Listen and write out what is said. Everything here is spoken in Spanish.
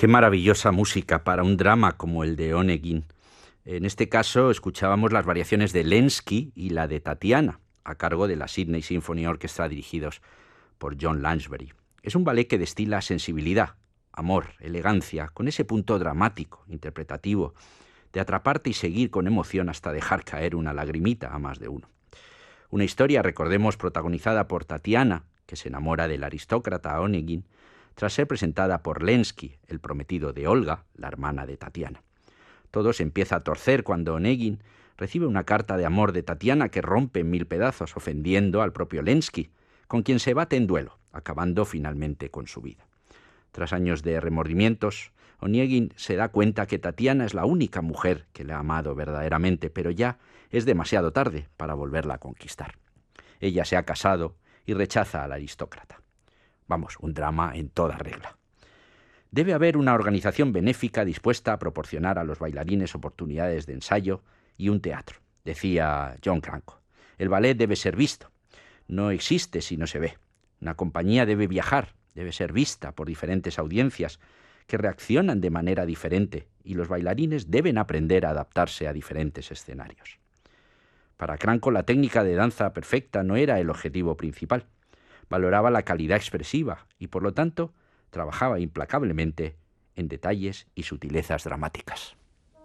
Qué maravillosa música para un drama como el de Onegin. En este caso escuchábamos las variaciones de Lenski y la de Tatiana, a cargo de la Sydney Symphony Orchestra dirigidos por John Lansbury. Es un ballet que destila sensibilidad, amor, elegancia, con ese punto dramático, interpretativo, de atraparte y seguir con emoción hasta dejar caer una lagrimita a más de uno. Una historia, recordemos, protagonizada por Tatiana, que se enamora del aristócrata Onegin, tras ser presentada por Lenski, el prometido de Olga, la hermana de Tatiana. Todo se empieza a torcer cuando Onegin recibe una carta de amor de Tatiana que rompe en mil pedazos, ofendiendo al propio Lenski, con quien se bate en duelo, acabando finalmente con su vida. Tras años de remordimientos, Onegin se da cuenta que Tatiana es la única mujer que le ha amado verdaderamente, pero ya es demasiado tarde para volverla a conquistar. Ella se ha casado y rechaza al aristócrata. Vamos, un drama en toda regla. Debe haber una organización benéfica dispuesta a proporcionar a los bailarines oportunidades de ensayo y un teatro, decía John Cranko. El ballet debe ser visto. No existe si no se ve. Una compañía debe viajar, debe ser vista por diferentes audiencias que reaccionan de manera diferente y los bailarines deben aprender a adaptarse a diferentes escenarios. Para Cranko la técnica de danza perfecta no era el objetivo principal. Valoraba la calidad expresiva y, por lo tanto, trabajaba implacablemente en detalles y sutilezas dramáticas.